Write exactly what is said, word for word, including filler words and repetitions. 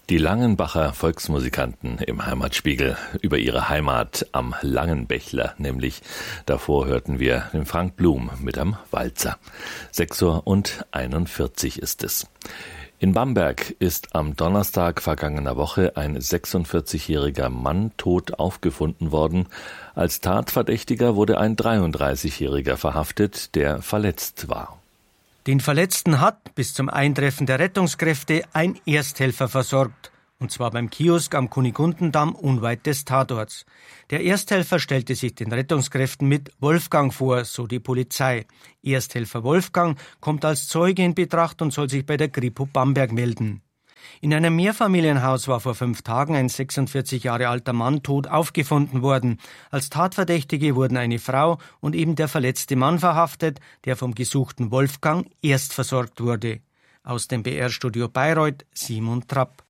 Die Langenbacher Volksmusikanten im Heimatspiegel über ihre Heimat am Langenbächler, nämlich davor hörten wir den Frank Blum mit am Walzer. sechs Uhr und einundvierzig ist es. In Bamberg ist am Donnerstag vergangener Woche ein sechsundvierzigjähriger Mann tot aufgefunden worden. Als Tatverdächtiger wurde ein dreiunddreißigjähriger verhaftet, der verletzt war. Den Verletzten hat bis zum Eintreffen der Rettungskräfte ein Ersthelfer versorgt, und zwar beim Kiosk am Kunigundendamm unweit des Tatorts. Der Ersthelfer stellte sich den Rettungskräften mit Wolfgang vor, so die Polizei. Ersthelfer Wolfgang kommt als Zeuge in Betracht und soll sich bei der Kripo Bamberg melden. In einem Mehrfamilienhaus war vor fünf Tagen ein sechsundvierzig Jahre alter Mann tot aufgefunden worden. Als Tatverdächtige wurden eine Frau und eben der verletzte Mann verhaftet, der vom gesuchten Wolfgang erst versorgt wurde. Aus dem B R-Studio Bayreuth, Simon Trapp.